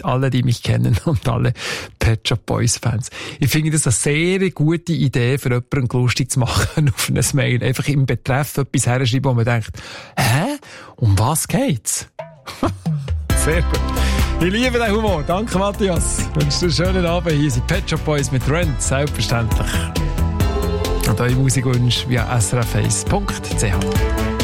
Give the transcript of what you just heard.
alle, die mich kennen und alle Pet Shop Boys Fans. Ich finde das eine sehr gute Idee, für jemanden lustig zu machen auf eine Mail. Einfach im Betreff etwas herschreiben, wo man denkt, hä? Um was geht's? Sehr gut. Ich liebe den Humor. Danke, Matthias. Ich wünsche dir einen schönen Abend. Hier sind Pet Shop Boys mit Rent, selbstverständlich. Und eure Musikwünsche via srf1.ch.